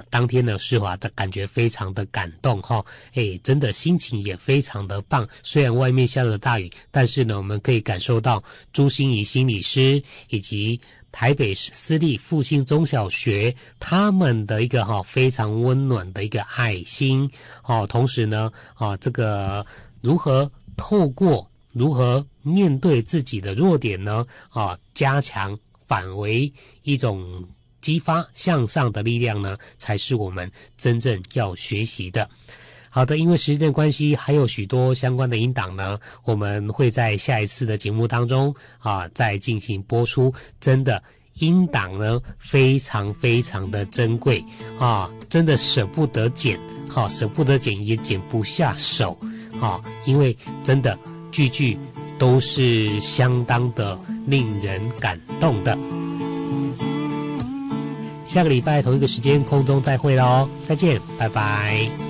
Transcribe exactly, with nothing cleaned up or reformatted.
当天呢世华的感觉非常的感动哈，哎，真的心情也非常的棒。虽然外面下了大雨，但是呢我们可以感受到朱心怡心理师以及台北私立复兴中小学他们的一个哈非常温暖的一个爱心哦，同时呢啊这个如何透过如何面对自己的弱点呢啊加强反为一种激发向上的力量呢，才是我们真正要学习的。好的，因为时间的关系，还有许多相关的音档呢，我们会在下一次的节目当中啊再进行播出。真的音档呢非常非常的珍贵啊，真的舍不得剪，好、啊、舍不得剪也剪不下手啊，因为真的句句都是相当的令人感动的。下个礼拜同一个时间空中再会咯，再见，拜拜。